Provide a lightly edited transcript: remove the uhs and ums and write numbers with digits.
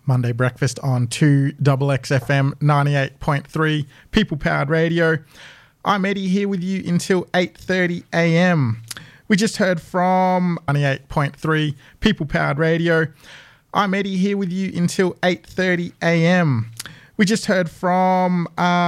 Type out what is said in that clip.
Monday breakfast on 2XXFM 98.3 People Powered Radio. I'm Eddie here with you until 8:30 a.m. We just heard from 98.3 People Powered Radio. I'm Eddie here with you until 8:30 a.m. We just heard from